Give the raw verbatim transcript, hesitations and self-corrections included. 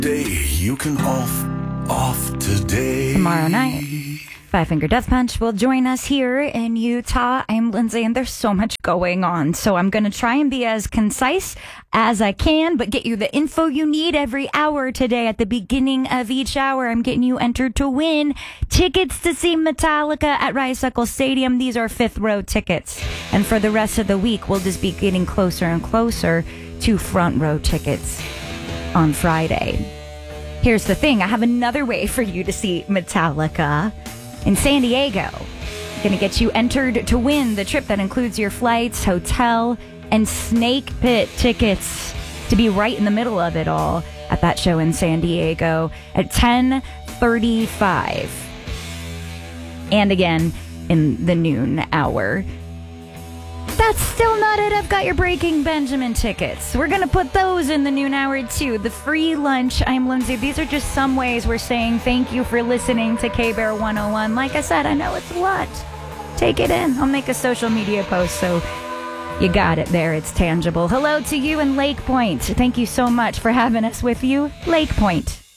Day, you can off, off today. Tomorrow night, Five Finger Death Punch will join us here in Utah. I'm Lindsay, and there's so much going on. So I'm going to try and be as concise as I can, but get you the info you need every hour today. At the beginning of each hour, I'm getting you entered to win tickets to see Metallica at Rice-Eccles Stadium. These are fifth row tickets. And for the rest of the week, we'll just be getting closer and closer to front row tickets on Friday. Here's the thing. I have another way for you to see Metallica in San Diego. Going to get you entered to win the trip that includes your flights, hotel, and Snake Pit tickets to be right in the middle of it all at that show in San Diego at ten thirty-five. And again in the noon hour. That's still not it. I've got your Breaking Benjamin tickets. We're going to put those in the noon hour too. The free lunch. I'm Lindsay. These are just some ways we're saying thank you for listening to K-Bear one oh one. Like I said, I know it's a lot. Take it in. I'll make a social media post so you got it there. It's tangible. Hello to you in Lake Point. Thank you so much for having us with you. Lake Point.